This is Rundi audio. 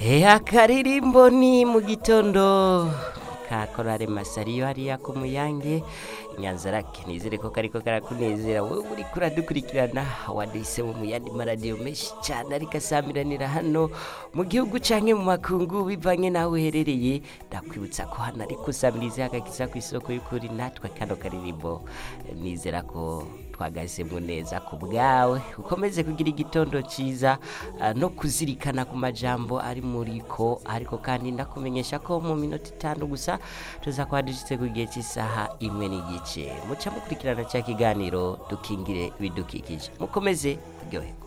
akaririmbo ni mu gitondo ka korale Masariyo hariya ku Muyange Nyanzarake. Nizere ko kariko karakunezera wowe uri kuradukurikirana waduhisemo mu yandi maradiyo menshi cyane ariko asamiranira hano mu gihugu canke mu makungu bivanye naho uherereye. Ndakwibutsa ko hano ariko usamiriza agakiza ku isoko y'ukuri, natwe kano karirimbo nizera ko twagahisemo neza ku bwawe. Ukomeze kugira igitondo ciza no kuzirikana ku majambo ari muriko, ariko kandi ndakumenyesha ko mu minota 5 gusa tuza kwa dushitse ku gihe cy'isaha 1:15 muca mukurikirana cya kiganiro dukingire bidukikije. Mukomeze kuryoherwa.